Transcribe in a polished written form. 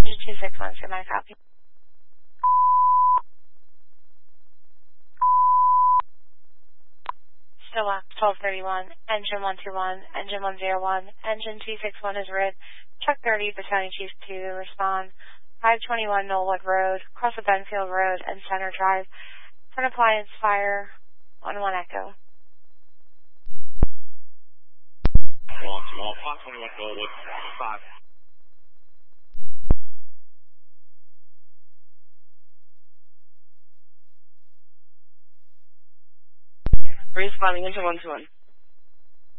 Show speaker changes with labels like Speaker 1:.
Speaker 1: Engine 261, so my copy. Stillwater 1231, Engine 121, Engine 101, Engine 261 is red. Truck 30, Battalion Chief 2, respond. 521 Knollwood Road, across the Benfield Road and Center Drive. Front appliance fire, 1-1 Echo.
Speaker 2: 521 Knollwood, 5.
Speaker 3: Responding into 121.